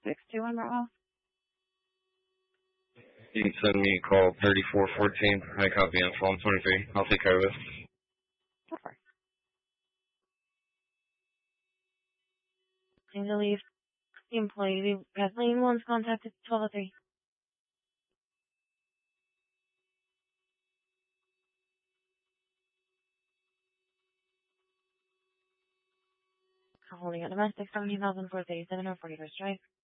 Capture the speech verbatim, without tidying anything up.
six two one Bravo. You can send me a call thirty-four fourteen. I copy on phone twenty-three. I'll take care of it. Perfect. Seems to leave the employee has lane one's contacted twelve oh three. Holding a domestic seventeen thousand four thirty-seven or forty-first Drive.